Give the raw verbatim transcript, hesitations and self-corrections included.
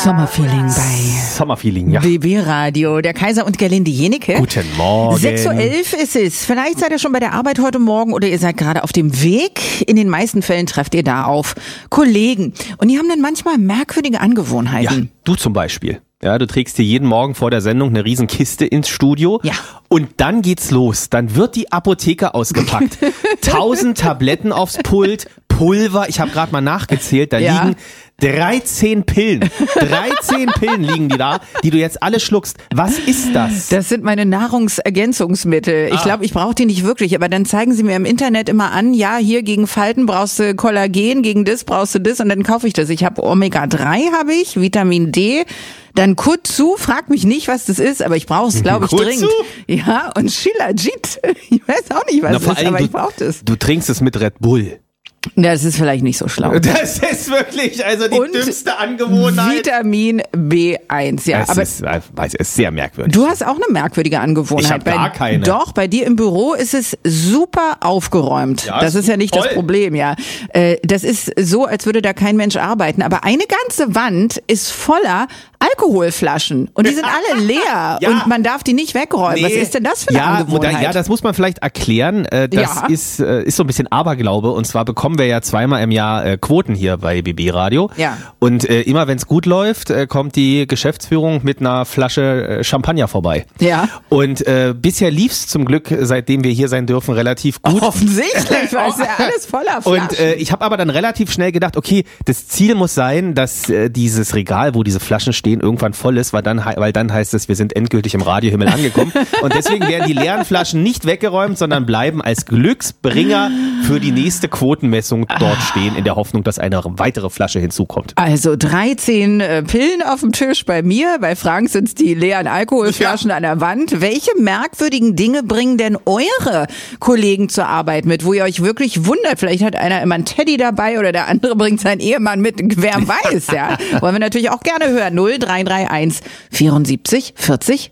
Sommerfeeling bei Sommerfeeling, ja. B B Radio, der Kaiser und Gerlinde Jenecke. Guten Morgen. sechs Uhr elf ist es. Vielleicht seid ihr schon bei der Arbeit heute Morgen oder ihr seid gerade auf dem Weg. In den meisten Fällen trefft ihr da auf Kollegen. Und die haben dann manchmal merkwürdige Angewohnheiten. Ja, du zum Beispiel. Ja, du trägst dir jeden Morgen vor der Sendung eine riesen Kiste ins Studio. Ja. Und dann geht's los. Dann wird die Apotheke ausgepackt. Tausend Tabletten aufs Pult, Pulver. Ich habe gerade mal nachgezählt. Da Ja. liegen dreizehn Pillen. dreizehn Pillen liegen die da, die du jetzt alle schluckst. Was ist das? Das sind meine Nahrungsergänzungsmittel. Ich Ah. glaube, ich brauche die nicht wirklich, aber dann zeigen sie mir im Internet immer an, ja, hier gegen Falten brauchst du Kollagen, gegen das brauchst du das und dann kaufe ich das. Ich habe Omega drei, habe ich, Vitamin D, dann Kutsu, frag mich nicht, was das ist, aber ich brauche es, glaube ich, Kutsu? dringend. Ja, und Shilajit. Ich weiß auch nicht, was Na, es vor ist, allem, aber du, ich brauche das. du trinkst es mit Red Bull. Das ist vielleicht nicht so schlau. Das ist wirklich also die Und dümmste Angewohnheit. Vitamin B eins, ja. Es aber ist, es ist sehr merkwürdig. du hast auch eine merkwürdige Angewohnheit. Ich hab Bei- gar keine. Doch, bei dir im Büro ist es super aufgeräumt. Ja, das ist ist ja nicht toll. das Problem, ja. Äh, Das ist so, als würde da kein Mensch arbeiten. Aber eine ganze Wand ist voller Alkoholflaschen. Und die sind alle leer. Ja. Und man darf die nicht wegräumen. Was ist denn das für eine ja, Angewohnheit? Da, ja, das muss man vielleicht erklären. Äh, Das Ja. ist, äh, ist so ein bisschen Aberglaube. Und zwar bekommen wir ja zweimal im Jahr äh, Quoten hier bei B B Radio. Ja. Und äh, immer wenn es gut läuft, äh, kommt die Geschäftsführung mit einer Flasche äh, Champagner vorbei. Ja. Und äh, bisher lief's zum Glück, seitdem wir hier sein dürfen, relativ gut. Offensichtlich, weil es ja alles voller Flaschen. Und äh, ich habe aber dann relativ schnell gedacht, okay, das Ziel muss sein, dass äh, dieses Regal, wo diese Flaschen stehen, irgendwann voll ist, weil dann, hei- weil dann heißt es, wir sind endgültig im Radiohimmel angekommen. Und deswegen werden die leeren Flaschen nicht weggeräumt, sondern bleiben als Glücksbringer für die nächste Quotenmessung dort stehen, in der Hoffnung, dass eine weitere Flasche hinzukommt. Also dreizehn äh, Pillen auf dem Tisch bei mir, bei Frank sind's die leeren Alkoholflaschen an der Wand. Welche merkwürdigen Dinge bringen denn eure Kollegen zur Arbeit mit, wo ihr euch wirklich wundert? Vielleicht hat einer immer einen Teddy dabei oder der andere bringt seinen Ehemann mit, wer weiß, ja. Wollen wir natürlich auch gerne hören. null drei drei eins vierundsiebzig vierzig